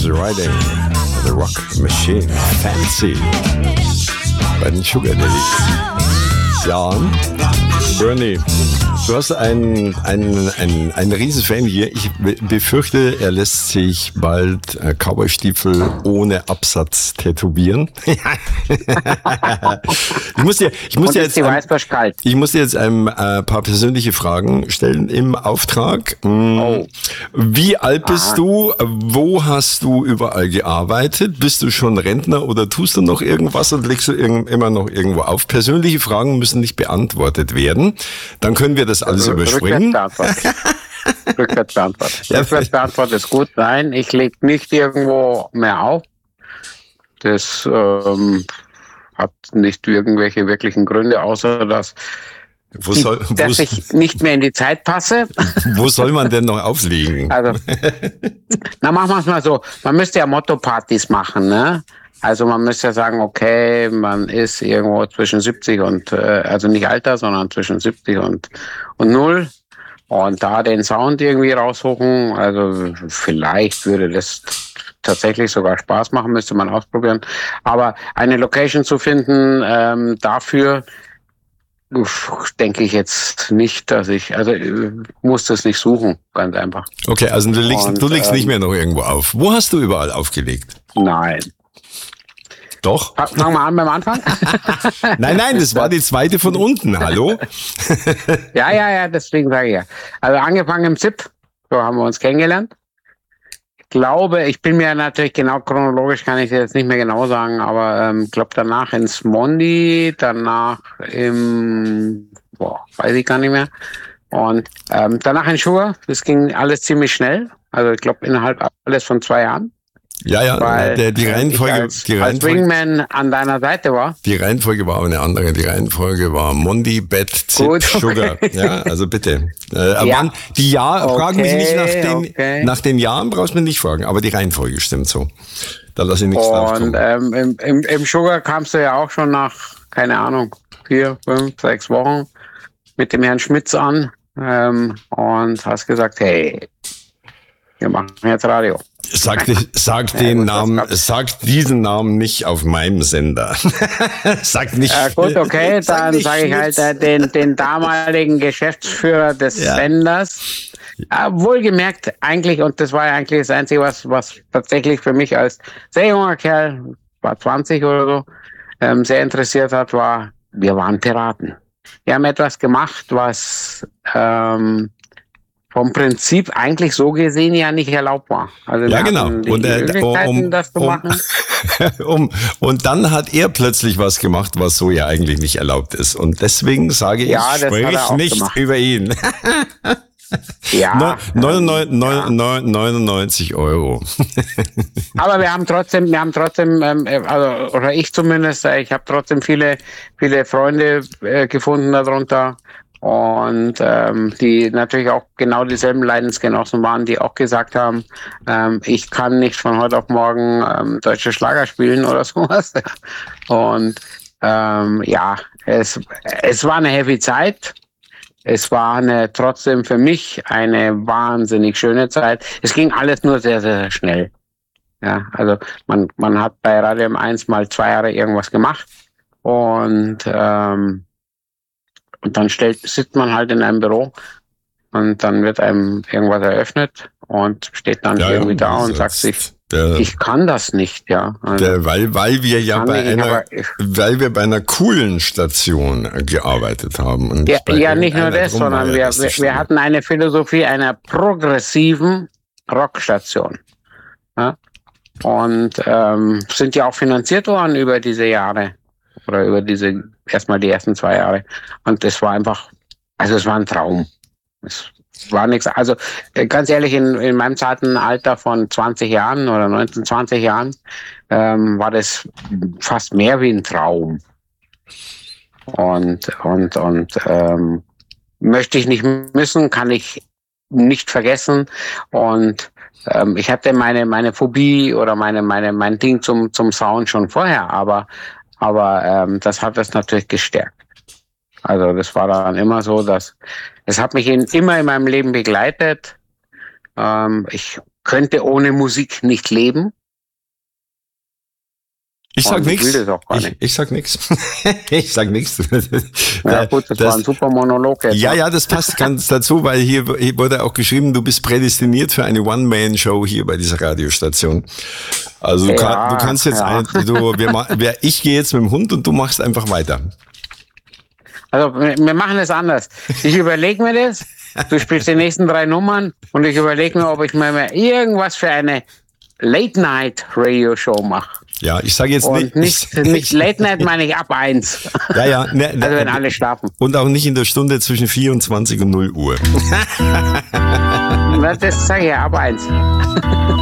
is riding the rock machine. Fancy. Bei den Sugar Daddies. Ja, Bernie, du hast einen Riesenfan hier. Ich befürchte, er lässt sich bald Cowboystiefel ohne Absatz tätowieren. Ich muss dir jetzt ein paar persönliche Fragen stellen im Auftrag. Oh. Wie alt bist du? Wo hast du überall gearbeitet? Bist du schon Rentner oder tust du noch irgendwas und legst du immer noch irgendwo auf? Persönliche Fragen müssen nicht beantwortet werden. Dann können wir das alles überspringen. Rückwärts beantwortet. Rückwärts beantwortet ist gut. Nein, ich lege nicht irgendwo mehr auf. Das hat nicht irgendwelche wirklichen Gründe, außer dass ich nicht mehr in die Zeit passe. Wo soll man denn noch auflegen? Also, machen wir es mal so. Man müsste ja Motto-Partys machen, ne? Also man müsste ja sagen, okay, man ist irgendwo zwischen 70 und, also nicht Alter, sondern zwischen 70 und 0 und da den Sound irgendwie raussuchen. Also vielleicht würde das tatsächlich sogar Spaß machen, müsste man ausprobieren. Aber eine Location zu finden, dafür denke ich jetzt nicht, muss das nicht suchen, ganz einfach. Okay, also du legst nicht mehr noch irgendwo auf. Wo hast du überall aufgelegt? Nein. Doch. Fangen wir an beim Anfang? Nein, das war die zweite von unten, hallo? Ja, deswegen sage ich ja. Also angefangen im ZIP, so haben wir uns kennengelernt. Ich bin mir natürlich genau chronologisch, kann ich dir jetzt nicht mehr genau sagen, aber glaube danach ins Mondi, danach weiß ich gar nicht mehr. Und danach in Sugar, das ging alles ziemlich schnell, also ich glaube innerhalb alles von 2 Jahren. Ja, weil die Reihenfolge, als Wingman an deiner Seite war. Die Reihenfolge war aber eine andere. Die Reihenfolge war Mondi, Bett, Zip, Sugar. Ja, also bitte. Ja. Fragen mich nicht nach den Jahren, brauchst du mir nicht fragen, aber die Reihenfolge stimmt so. Da lasse ich nichts draufkommen. Und im Sugar kamst du ja auch schon nach, keine Ahnung, 4, 5, 6 Wochen mit dem Herrn Schmitz an und hast gesagt, hey, wir machen jetzt Radio. Sag diesen Namen nicht auf meinem Sender. Sag nicht. Gut, okay, dann sage ich halt den damaligen Geschäftsführer des Senders. Wohlgemerkt eigentlich, und das war ja eigentlich das Einzige, was tatsächlich für mich als sehr junger Kerl, war 20 oder so, sehr interessiert hat, wir waren Piraten. Wir haben etwas gemacht, was vom Prinzip eigentlich so gesehen ja nicht erlaubt war. Also ja, genau. Und das zu machen. Und dann hat er plötzlich was gemacht, was so ja eigentlich nicht erlaubt ist. Und deswegen sage ich, sprich nicht gemacht. Über ihn. Ja. 99 €. Aber wir haben trotzdem, oder ich zumindest, ich habe trotzdem viele Freunde gefunden darunter. Und die natürlich auch genau dieselben Leidensgenossen waren, die auch gesagt haben, ich kann nicht von heute auf morgen deutsche Schlager spielen oder sowas. Und es war eine heavy Zeit. Es war trotzdem für mich eine wahnsinnig schöne Zeit. Es ging alles nur sehr, sehr schnell. Ja, also man hat bei Radio M1 mal 2 Jahre irgendwas gemacht und dann sitzt man halt in einem Büro und dann wird einem irgendwas eröffnet und steht dann irgendwie da und sagt sich, ich kann das nicht, ja. Also, weil wir bei einer coolen Station gearbeitet haben. Und nicht nur das, sondern wir hatten eine Philosophie einer progressiven Rockstation. Ja? Und sind ja auch finanziert worden über diese Jahre. Oder über erstmal die ersten 2 Jahre. Und das war einfach, es war ein Traum. Es war nichts, also ganz ehrlich, in meinem zarten Alter von 20 Jahren oder 19, 20 Jahren, war das fast mehr wie ein Traum. Und möchte ich nicht missen, kann ich nicht vergessen. Und ich hatte meine Phobie oder mein Ding zum Sound schon vorher, aber das hat es natürlich gestärkt. Also das war dann immer so, dass es hat mich immer in meinem Leben begleitet. Ich könnte ohne Musik nicht leben. Ich sag nichts. Ich sag nichts. Ich sag nichts. Ja gut, das war ein super Monolog jetzt. Ja, das passt ganz dazu, weil hier wurde auch geschrieben, du bist prädestiniert für eine One-Man-Show hier bei dieser Radiostation. Also du kannst jetzt, ich gehe jetzt mit dem Hund und du machst einfach weiter. Also wir machen es anders. Ich überlege mir das, du spielst die nächsten 3 Nummern und ich überlege mir, ob ich mir irgendwas für eine Late-Night-Radio-Show mache. Ja, ich sage jetzt nicht Late Night, meine ich ab 1. Ja. Also wenn alle schlafen. Und auch nicht in der Stunde zwischen 24 und 0 Uhr. Das sage ich ja, ab 1.